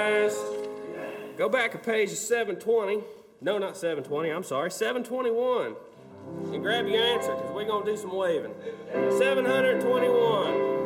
guys. Go back a page to 720. No, not 720, I'm sorry, 721. And grab your answer, because we're going to do some waving. 721.